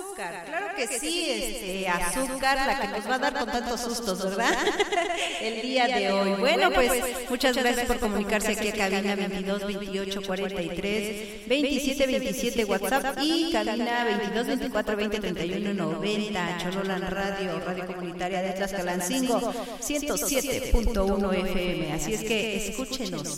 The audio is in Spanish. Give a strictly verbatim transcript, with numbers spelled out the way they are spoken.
Azúcar, claro que sí, este, azúcar, la que nos va a dar con tantos sustos, ¿verdad? El día de hoy. Bueno, pues muchas gracias por comunicarse aquí a cabina veintidós veintiocho cuarenta y tres veintisiete veintisiete WhatsApp y cabina veintidós veinticuatro veinte treinta y uno noventa Chololan Radio, Radio Comunitaria de Tlaxcalancingo ciento siete punto uno F M. Así es que escúchenos